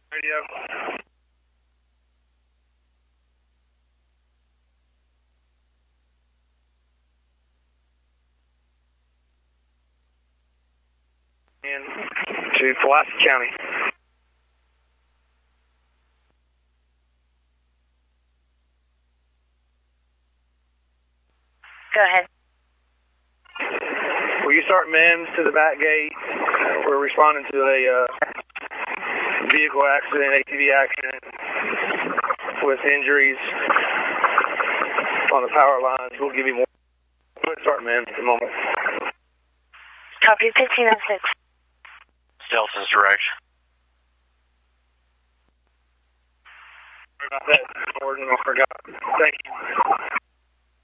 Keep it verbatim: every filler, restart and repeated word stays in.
Radio. And to Pulaski County. Go ahead. Will you start M I M S to the back gate? We're responding to a uh, vehicle accident, A T V accident with injuries on the power lines. We'll give you more. We'll start M I M S at the moment. Copy fifteen oh six. Delta's direction. Sorry about that. I forgot. Thank you.